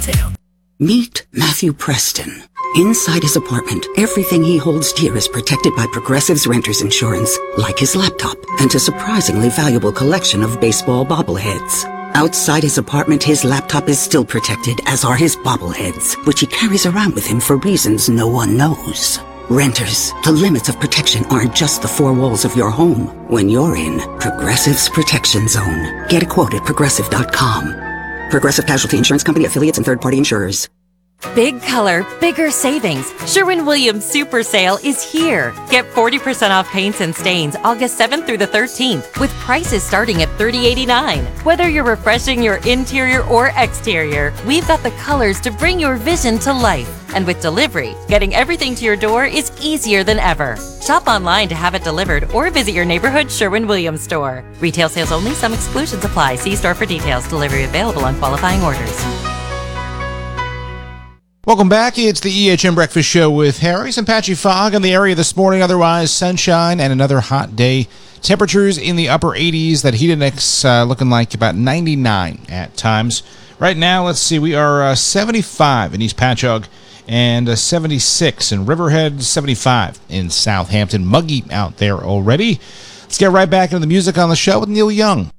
detail. Meet Matthew Preston. Inside his apartment, everything he holds dear is protected by Progressive's renter's insurance, like his laptop and a surprisingly valuable collection of baseball bobbleheads. Outside his apartment, his laptop is still protected, as are his bobbleheads, which he carries around with him for reasons no one knows. Renters, the limits of protection aren't just the four walls of your home. When you're in Progressive's Protection Zone, get a quote at Progressive.com. Progressive Casualty Insurance Company, affiliates, and third-party insurers. Big color, bigger savings. Sherwin-Williams Super Sale is here. Get 40% off paints and stains August 7th through the 13th with prices starting at $30.89. Whether you're refreshing your interior or exterior, we've got the colors to bring your vision to life. And with delivery, getting everything to your door is easier than ever. Shop online to have it delivered or visit your neighborhood Sherwin-Williams store. Retail sales only. Some exclusions apply. See store for details. Delivery available on qualifying orders. Welcome back. It's the EHM Breakfast Show with Harry. Some patchy fog in the area this morning. Otherwise, sunshine and another hot day. Temperatures in the upper 80s. That heat index looking like about 99 at times. Right now, let's see. We are 75 in East Patchogue and 76 in Riverhead, 75 in Southampton. Muggy out there already. Let's get right back into the music on the show with Neil Young.